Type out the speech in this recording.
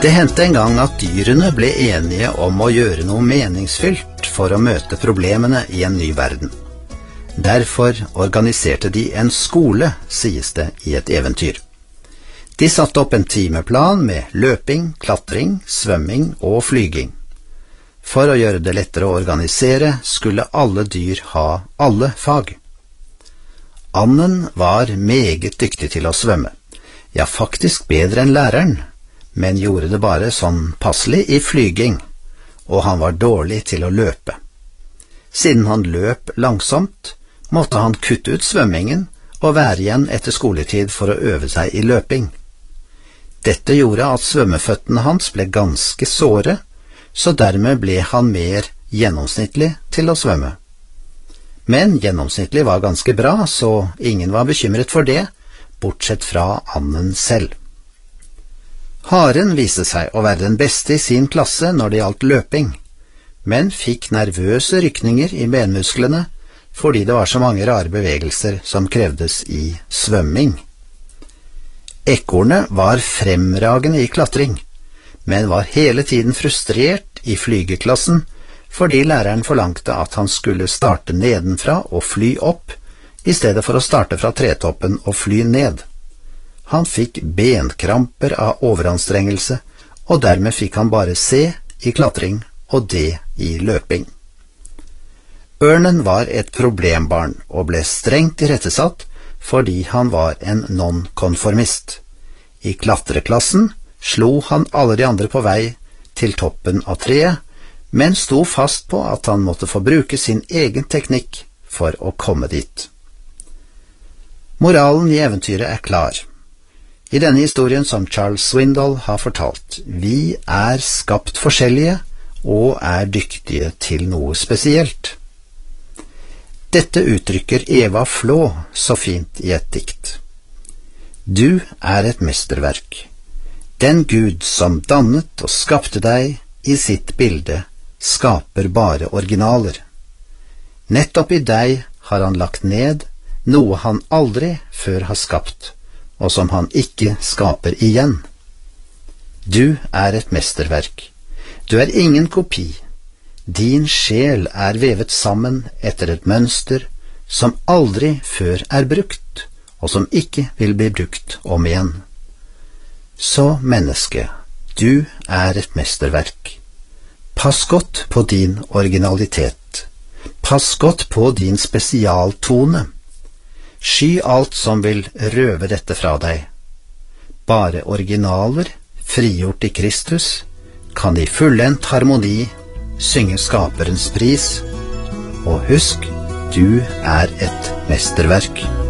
Det hendte en gang at dyrene ble enige om å gjøre noe meningsfylt for å møte problemene i en ny verden. Derfor organiserte de en skole, sies det i et eventyr. De satte opp en timeplan med løping, klatring, svømming og flyging. For å gjøre det lettere å organisere skulle alle dyr ha alle fag. Anden var meget dyktig til å svømme, ja faktisk bedre enn læreren, men gjorde det bare sånn passelig i flyging, og han var dårlig til å løpe. Siden han løp langsomt, måtte han kutte ut svømmingen og være igjen etter skoletid for å øve seg i løping. Dette gjorde at svømmeføttene hans ble ganske såre, så dermed ble han mer gjennomsnittlig til å svømme. Men gjennomsnittlig var ganske bra, så ingen var bekymret for det, bortsett fra anden selv. Haren viste seg å være den beste i sin klasse når det gjaldt løping, men fikk nervøse rykninger i benmusklene fordi det var så mange rare bevegelser som krevdes i svømming. Ekornet var fremragende i klatring, men var hele tiden frustrert i flygeklassen fordi læreren forlangte at han skulle starte nedenfra og fly opp, i stedet for å starte fra tretoppen og fly ned. Han fikk benkramper av overanstrengelse, og dermed fikk han bare C i klatring og D i løping. Ørnen var et problembarn og ble strengt irettesatt fordi han var en nonkonformist. I klatreklassen slo han alle de andre på vei til toppen av treet, men sto fast på at han måtte få bruke sin egen teknikk for å komme dit. Moralen i eventyret er klar. I denne historien som Charles Swindoll har fortalt, vi er skapt forskjellige og er dyktige til noe spesielt. Dette uttrykker Eva Flå så fint i et dikt. Du er et mesterverk, den Gud som dannet og skapte deg i sitt bilde, skaper bare originaler. Nettopp i deg har han lagt ned noe han aldri før har skapt, og som han ikke skaper igjen. Du er et mesterverk. Du er ingen kopi. Din sjel er vevet sammen etter et mønster som aldri før er brukt, og som ikke vil bli brukt om igjen. Så menneske, du er et mesterverk. Pass godt på din originalitet. Pass godt på din spesialtone. Sky alt som vil røve dette fra deg. Bare originaler, frigjort i Kristus, kan i fullendt harmoni synge skaperens pris. Og husk, du er et mesterverk.